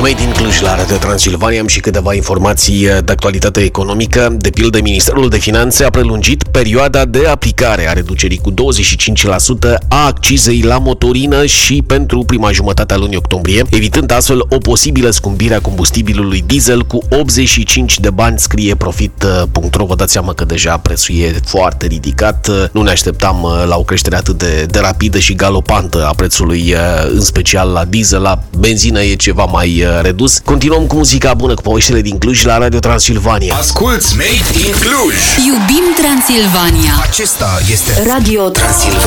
Made in Cluj la Radio Transilvania. Am și câteva informații de actualitate economică. De pildă, Ministerul de Finanțe a prelungit perioada de aplicare a reducerii cu 25% a accizei la motorină și pentru prima jumătate a lunii octombrie, evitând astfel o posibilă scumpire a combustibilului diesel cu 85 de bani, scrie Profit.ro. Vă dați seama că deja prețul e foarte ridicat. Nu ne așteptam la o creștere atât de rapidă și galopantă a prețului, în special la diesel. La benzină e ceva mai redus. Continuăm cu muzica bună, cu poveștile din Cluj la Radio Transilvania. Asculți Made in Cluj. Iubim Transilvania. Acesta este Radio Transilvania.